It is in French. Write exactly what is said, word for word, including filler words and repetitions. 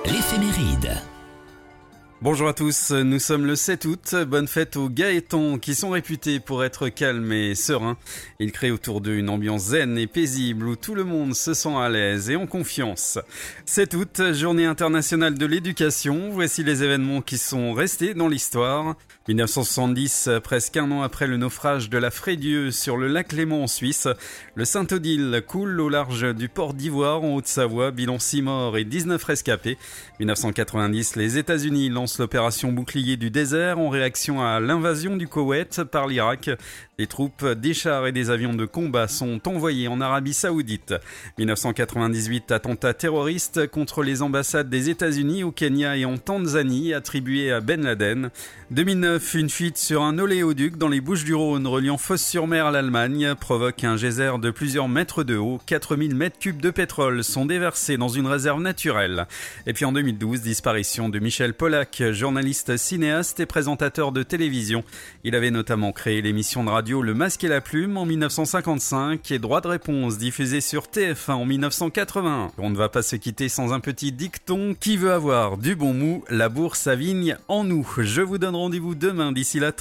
L'éphéméride. Bonjour à tous, nous sommes le sept août, bonne fête aux Gaétans qui sont réputés pour être calmes et sereins. Ils créent autour d'eux une ambiance zen et paisible où tout le monde se sent à l'aise et en confiance. sept août, journée internationale de l'éducation, voici les événements qui sont restés dans l'histoire. dix-neuf cent soixante-dix, presque un an après le naufrage de la Frédieu sur le lac Léman en Suisse, le Saint-Odile coule au large du port d'Ivoire en Haute-Savoie, bilan six morts et dix-neuf rescapés. dix-neuf cent quatre-vingt-dix, les États-Unis lancent l'opération Bouclier du désert en réaction à l'invasion du Koweït par l'Irak. Des troupes, des chars et des avions de combat sont envoyés en Arabie Saoudite. dix-neuf cent quatre-vingt-dix-huit, attentat terroriste contre les ambassades des États-Unis au Kenya et en Tanzanie attribué à Ben Laden. deux mille neuf, une fuite sur un oléoduc dans les Bouches-du-Rhône reliant Fos-sur-Mer à l'Allemagne provoque un geyser de plusieurs mètres de haut. quatre mille mètres cubes de pétrole sont déversés dans une réserve naturelle. Et puis en deux mille douze, disparition de Michel Pollack, journaliste, cinéaste et présentateur de télévision. Il avait notamment créé l'émission de radio Le Masque et la Plume en dix-neuf cent cinquante-cinq et Droit de réponse diffusé sur T F un en dix-neuf cent quatre-vingt-un. On ne va pas se quitter sans un petit dicton. Qui veut avoir du bon mou, la bourse à vigne en nous. Je vous donne rendez-vous demain. D'ici là,